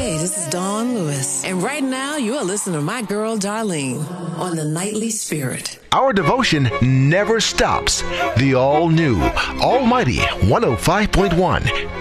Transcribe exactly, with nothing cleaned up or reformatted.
Hey, this is Dawn Lewis, and right now you are listening to my girl Darlene on the Nightly Spirit. Our devotion never stops. The all-new, almighty one oh five point one